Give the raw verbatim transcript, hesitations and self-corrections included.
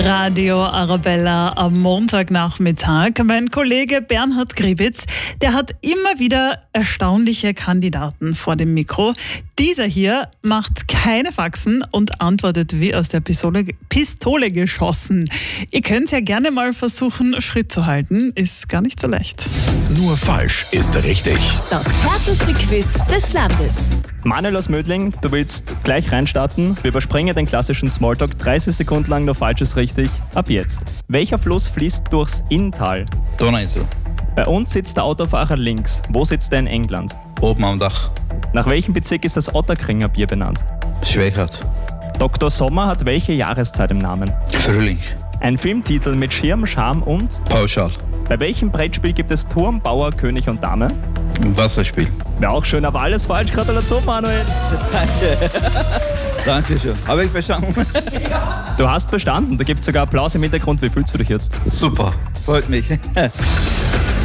Radio Arabella am Montagnachmittag. Mein Kollege Bernhard Gribitz, der hat immer wieder erstaunliche Kandidaten vor dem Mikro. Dieser hier macht keine Faxen und antwortet wie aus der Pistole, Pistole geschossen. Ihr könnt ja gerne mal versuchen, Schritt zu halten. Ist gar nicht so leicht. Nur falsch ist richtig. Das härteste Quiz des Landes. Manuel aus Mödling, du willst gleich reinstarten. Wir überspringen den klassischen Smalltalk. dreißig Sekunden lang nur Falsches richtig. Ab jetzt. Welcher Fluss fließt durchs Inntal? Donauinsel. Bei uns sitzt der Autofahrer links. Wo sitzt er in England? Oben am Dach. Nach welchem Bezirk ist das Otterkringer Bier benannt? Schwächert. Doktor Sommer hat welche Jahreszeit im Namen? Frühling. Ein Filmtitel mit Schirm, Charme und? Pauschal. Bei welchem Brettspiel gibt es Turm, Bauer, König und Dame? Wasserspiel. Wäre auch schön, aber alles falsch. Gratulation, Manuel. Danke. Dankeschön. Habe ich verstanden? Du hast bestanden. Da gibt es sogar Applaus im Hintergrund. Wie fühlst du dich jetzt? Super. Freut mich.